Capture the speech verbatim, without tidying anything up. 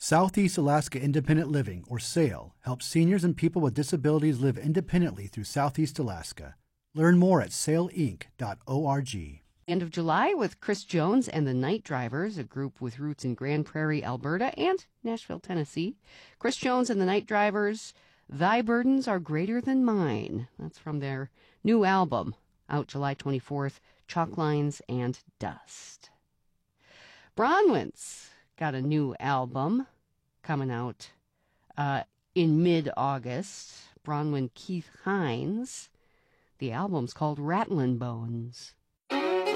Southeast Alaska Independent Living, or SAIL, helps seniors and people with disabilities live independently through Southeast Alaska. Learn more at sail inc dot org. End of July with Chris Jones and the Night Drivers, a group with roots in Grand Prairie, Alberta, and Nashville, Tennessee. Chris Jones and the Night Drivers, Thy Burdens Are Greater Than Mine. That's from their new album, out July twenty-fourth, Chalk Lines and Dust. Bronwyn's got a new album coming out uh, in mid-August. Bronwyn Keith Hines. The album's called Rattlin' Bones.